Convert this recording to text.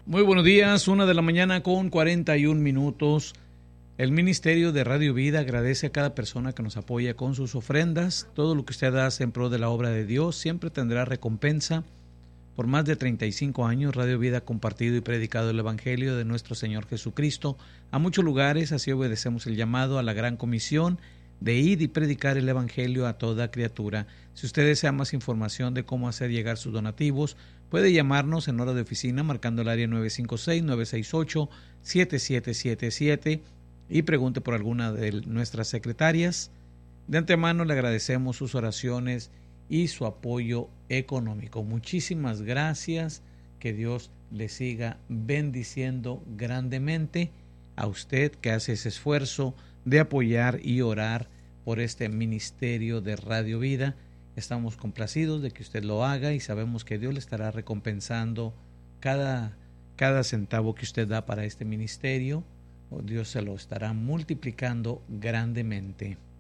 Muy buenos días, 1 de la mañana con 41 minutos. El Ministerio de Radio Vida agradece a cada persona que nos apoya con sus ofrendas. Todo lo que usted hace en pro de la obra de Dios siempre tendrá recompensa. Por más de 35 años, Radio Vida ha compartido y predicado el Evangelio de nuestro Señor Jesucristo a muchos lugares. Así obedecemos el llamado a la gran comisión de ir y predicar el Evangelio a toda criatura. Si usted desea más información de cómo hacer llegar sus donativos, puede llamarnos en hora de oficina marcando el área 956-968-7777 y pregunte por alguna de nuestras secretarias. De antemano le agradecemos sus oraciones y su apoyo económico. Muchísimas gracias. Que Dios le siga bendiciendo grandemente a usted que hace ese esfuerzo de apoyar y orar por este ministerio de Radio Vida. Estamos complacidos de que usted lo haga y sabemos que Dios le estará recompensando cada centavo que usted da para este ministerio. Dios se lo estará multiplicando grandemente.